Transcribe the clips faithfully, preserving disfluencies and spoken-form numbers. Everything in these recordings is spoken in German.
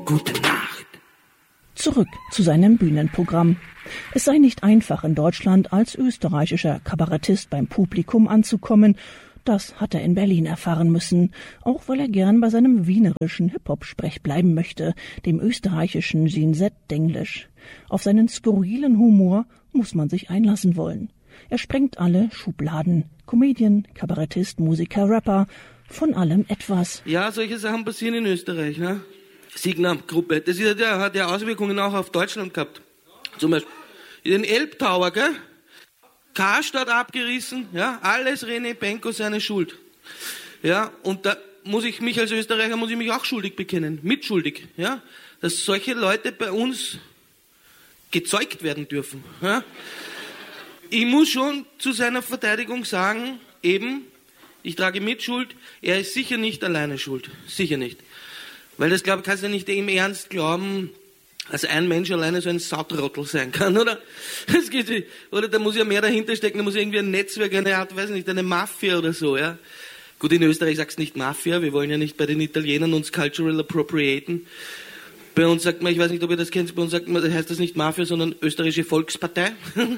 Gute Nacht. Zurück zu seinem Bühnenprogramm. Es sei nicht einfach, in Deutschland als österreichischer Kabarettist beim Publikum anzukommen. Das hat er in Berlin erfahren müssen, auch weil er gern bei seinem wienerischen Hip-Hop-Sprech bleiben möchte, dem österreichischen Sinset-Denglisch. Auf seinen skurrilen Humor muss man sich einlassen wollen. Er sprengt alle Schubladen. Comedian, Kabarettist, Musiker, Rapper, von allem etwas. Ja, solche Sachen passieren in Österreich, ne? Signam-Gruppe, das ist, der hat ja Auswirkungen auch auf Deutschland gehabt. Zum Beispiel den Elbtower, gell? Karstadt abgerissen, ja, alles René Benko seine Schuld. Ja, und da muss ich mich als Österreicher, muss ich mich auch schuldig bekennen, mitschuldig, ja, dass solche Leute bei uns gezeugt werden dürfen, ja. Ich muss schon zu seiner Verteidigung sagen, eben, ich trage Mitschuld, er ist sicher nicht alleine schuld, sicher nicht. Weil das, glaube ich, kannst du nicht im Ernst glauben, dass ein Mensch alleine so ein Sautrottel sein kann, oder? Das geht nicht. Oder da muss ja mehr dahinter stecken, da muss irgendwie ein Netzwerk, eine Art, weiß nicht, eine Mafia oder so, ja. Gut, in Österreich sagst du nicht Mafia, wir wollen ja nicht bei den Italienern uns cultural appropriaten. Bei uns sagt man, ich weiß nicht, ob ihr das kennt, bei uns sagt man, das heißt das nicht Mafia, sondern Österreichische Volkspartei.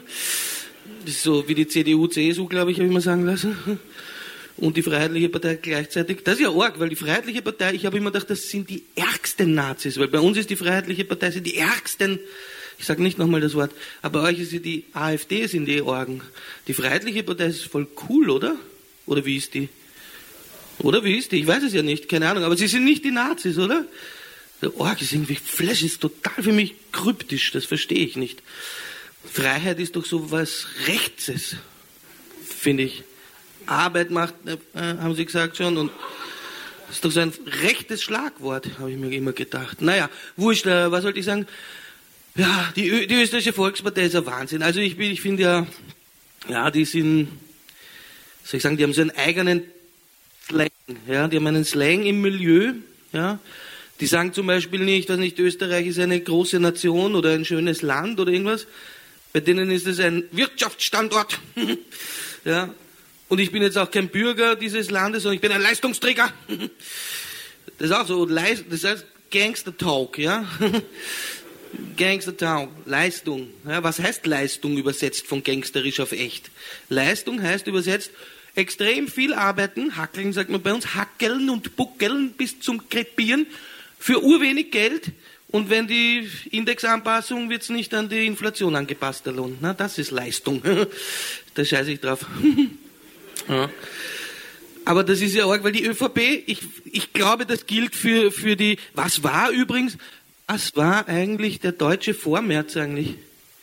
Das ist so wie die C D U, C S U, glaube ich, habe ich mal sagen lassen. Und die Freiheitliche Partei gleichzeitig. Das ist ja arg, weil die Freiheitliche Partei, ich habe immer gedacht, das sind die ärgsten Nazis, weil bei uns ist die Freiheitliche Partei sind die ärgsten, ich sage nicht nochmal das Wort, aber bei euch ist ja die AfD, sind die Orgen. Die Freiheitliche Partei ist voll cool, oder? Oder wie ist die? Oder wie ist die? Ich weiß es ja nicht, keine Ahnung, aber sie sind nicht die Nazis, oder? Der Org ist irgendwie, Flash ist total für mich kryptisch, das verstehe ich nicht. Freiheit ist doch so was Rechtses, finde ich. Arbeit macht, äh, haben sie gesagt schon, und das ist doch so ein rechtes Schlagwort, habe ich mir immer gedacht. Naja, wurscht, äh, was sollte ich sagen? Ja, die, Ö- die österreichische Volkspartei ist ein Wahnsinn. Also ich, ich finde ja, ja, die sind, soll ich sagen, die haben so einen eigenen Slang, ja, die haben einen Slang im Milieu, ja. Die sagen zum Beispiel nicht, dass nicht Österreich ist eine große Nation oder ein schönes Land oder irgendwas. Bei denen ist es ein Wirtschaftsstandort, ja. Und ich bin jetzt auch kein Bürger dieses Landes, sondern ich bin ein Leistungsträger. Das ist auch so, das heißt Gangster Talk, ja. Gangster Talk, Leistung. Ja, was heißt Leistung übersetzt von gangsterisch auf echt? Leistung heißt übersetzt extrem viel arbeiten, hackeln sagt man bei uns, hackeln und buckeln bis zum Krepieren für urwenig Geld. Und wenn die Indexanpassung wird es nicht an die Inflation angepasst, der Lohn. Na, das ist Leistung. Da scheiße ich drauf. Ja. Aber das ist ja arg, weil die ÖVP, ich, ich glaube, das gilt für, für die, was war übrigens, was war eigentlich der deutsche Vormärz eigentlich?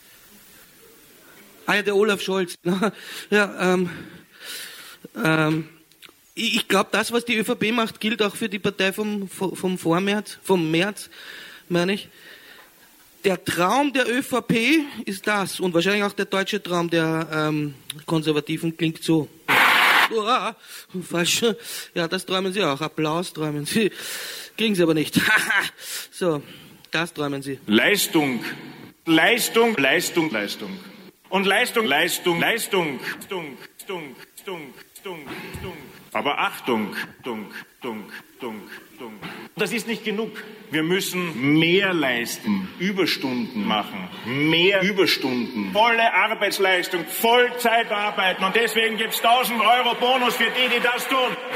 Ah ja, der Olaf Scholz. Ja, ähm, ähm, ich glaube, das, was die ÖVP macht, gilt auch für die Partei vom, vom Vormärz, vom März, meine ich. Der Traum der ÖVP ist das, und wahrscheinlich auch der deutsche Traum der ähm, Konservativen klingt so. Uah, falsch. Ja, das träumen sie auch. Applaus träumen sie. Kriegen sie aber nicht. So, das träumen sie. Leistung, Leistung, Leistung, Leistung. Und Leistung, Leistung, Leistung, Stung, Stung, Stung, Stung, Stung. Aber Achtung, Stung, Stung, Stung, Stung. Das ist nicht genug. Wir müssen mehr leisten, Überstunden machen, mehr Überstunden, volle Arbeitsleistung, Vollzeit arbeiten, und deswegen gibt es tausend Euro Bonus für die, die das tun.